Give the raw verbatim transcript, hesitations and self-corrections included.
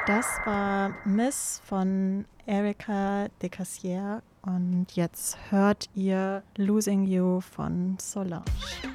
Das war Miss von Erika de Cassier und jetzt hört ihr Losing You von Solange.